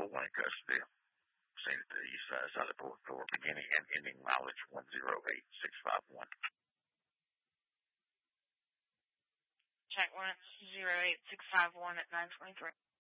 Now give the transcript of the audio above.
4 1 in custody. Seen at the east side of the fourth floor, beginning and ending mileage 108651. Check 108651 at 923.